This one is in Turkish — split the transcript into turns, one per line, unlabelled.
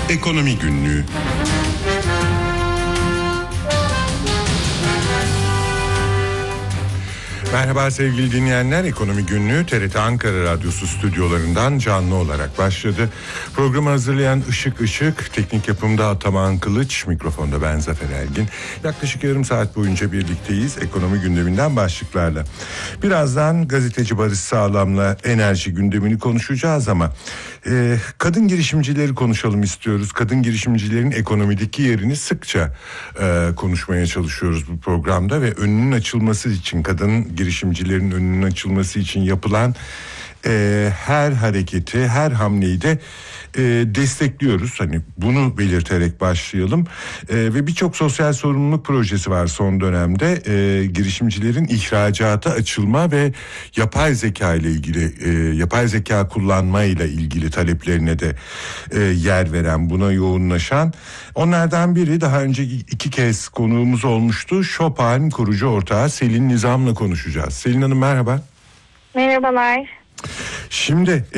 Ekonomi Günlüğü. Merhaba sevgili dinleyenler, Ekonomi Günlüğü TRT Ankara Radyosu stüdyolarından canlı olarak başladı. Programı hazırlayan Işık, teknik yapımda Ataman Kılıç, mikrofonda ben Zafer Ergin. Yaklaşık yarım saat boyunca birlikteyiz ekonomi gündeminden başlıklarla. Birazdan gazeteci Barış Sağlam'la enerji gündemini konuşacağız ama kadın girişimcileri konuşalım istiyoruz. Kadın girişimcilerin ekonomideki yerini sıkça konuşmaya çalışıyoruz bu programda ve önünün açılması için, kadın girişimcilerin önünün açılması için yapılan her hareketi, her hamleyi de destekliyoruz. Hani bunu belirterek başlayalım. Ve birçok sosyal sorumluluk projesi var son dönemde. Girişimcilerin ihracata açılma ve yapay zeka ile ilgili, yapay zeka kullanma ile ilgili taleplerine de yer veren, buna yoğunlaşan. Onlardan biri daha önce 2 kez konuğumuz olmuştu. Chopin kurucu ortağı Selin Nizam'la konuşacağız. Selin Hanım merhaba.
Merhabalar.
Şimdi